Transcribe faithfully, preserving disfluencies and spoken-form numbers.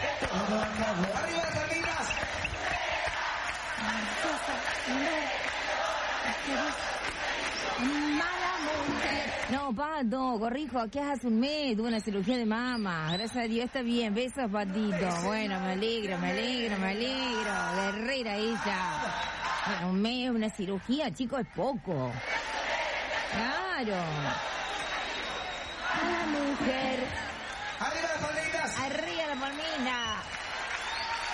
¡Arriba las palmitas! Mala mujer. No, Pato, corrijo, aquí hace un mes tuve una cirugía de mama. Gracias a Dios está bien. Besos, Patito. Bueno, me alegro, me alegro, me alegro. Guerrera ella. Bueno, un mes, una cirugía, chicos, es poco. Claro. Mala mujer. ¡Arriba las palmitas! Arriba la palmina.